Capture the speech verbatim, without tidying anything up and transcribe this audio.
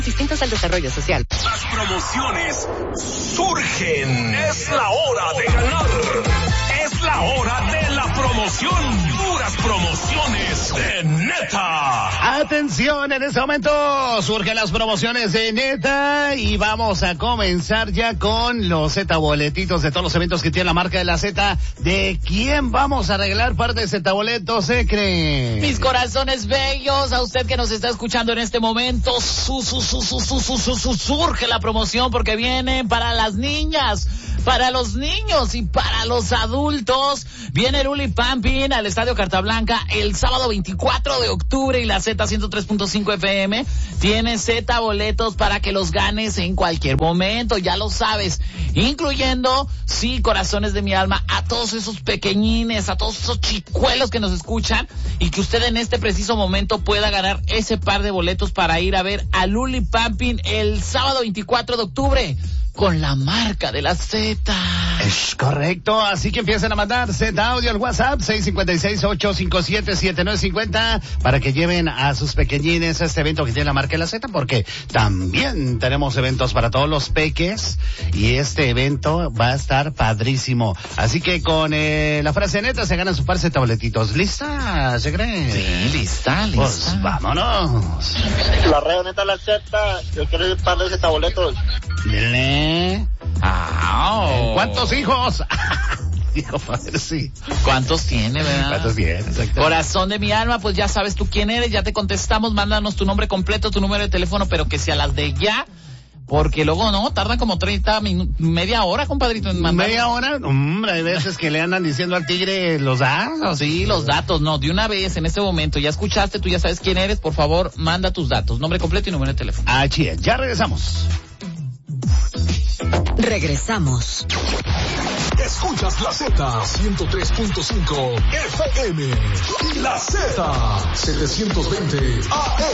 distintos al desarrollo social. Las promociones surgen. Es la hora de ganar. Es la hora de la promoción. Puras promociones de Neta. Atención, en este momento surgen las promociones de Neta y vamos a comenzar ya con los Z boletitos de todos los eventos que tiene la marca de la Z. ¿De quién vamos a arreglar parte de Z boletos, se cree? Mis corazones bellos, a usted que nos está escuchando en este momento, su, su, su, su, su, su, su, su, surge la promoción porque viene para las niñas, para los niños y para los adultos. Viene el Uli Pampin al Estadio Carta Blanca el sábado veinticuatro de octubre y la Z ciento tres punto cinco F M tiene Z boletos para que los ganes en cualquier momento, ya lo sabes, incluyendo, sí, corazones de mi alma, a todos esos pequeñines, a todos esos chicuelos que nos escuchan y que usted en este preciso momento pueda ganar ese par de boletos para ir a ver a Uli Pampin el sábado veinticuatro de octubre. Con la marca de la Z. Es correcto, así que empiecen a mandar Z audio al WhatsApp seis cinco seis, ocho cinco siete, siete nueve cinco cero para que lleven a sus pequeñines a este evento que tiene la marca de la Z, porque también tenemos eventos para todos los peques y este evento va a estar padrísimo. Así que con eh, la frase neta se ganan su par de tabletitos. ¿Lista, se cree? Sí, lista, lista. Pues vámonos. La red neta la Z, yo quiero ir par de Z boletos. Dile. Ah, oh. ¿Cuántos hijos? Dijo, padre, sí. ¿Cuántos tiene, verdad? ¿Cuántos tiene? Exacto. Corazón de mi alma, pues ya sabes tú quién eres, ya te contestamos, mándanos tu nombre completo, tu número de teléfono, pero que sea las de ya, porque luego no, tardan como treinta minutos, media hora, compadrito, en mandar. ¿Media hora? Hombre, hay veces que le andan diciendo al tigre los datos. Sí, los datos, no, de una vez, en este momento, ya escuchaste, tú ya sabes quién eres, por favor, manda tus datos, nombre completo y número de teléfono. Ah, chía, ya regresamos. Regresamos. Escuchas la Z ciento tres punto cinco F M y la Z setecientos veinte A M.